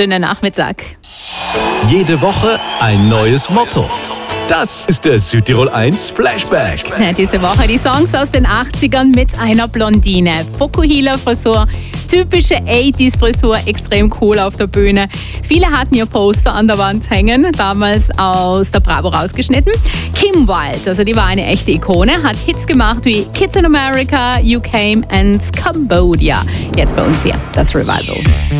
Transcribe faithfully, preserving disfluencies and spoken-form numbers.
schönen Nachmittag. Jede Woche ein neues Motto. Das ist der Südtirol eins Flashback. Ja, diese Woche die Songs aus den achtzigern mit einer Blondine. Fukuhila-Frisur, typische achtziger-Frisur, extrem cool auf der Bühne. Viele hatten ihr Poster an der Wand hängen, damals aus der Bravo rausgeschnitten. Kim Wilde, also die war eine echte Ikone, hat Hits gemacht wie Kids in America, You Came and Cambodia. Jetzt bei uns hier das Revival.